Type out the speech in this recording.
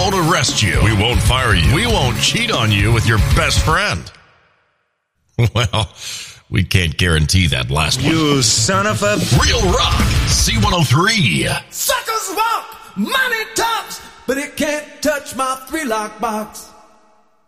won't arrest you. We won't fire you. We won't cheat on you with your best friend. Well, we can't guarantee that last one. You son of a... Real Rock, C103. Suckers walk, money talks, but it can't touch my 3-lock box.